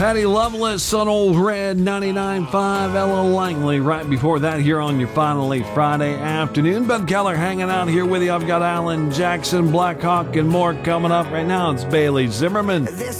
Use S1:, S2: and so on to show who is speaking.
S1: Patty Loveless on Old Red 99.5, Ella Langley right before that here on your finally Friday afternoon. Bud Keller hanging out here with you. I've got Alan Jackson, Blackhawk, and more coming up right now. It's Bailey Zimmerman.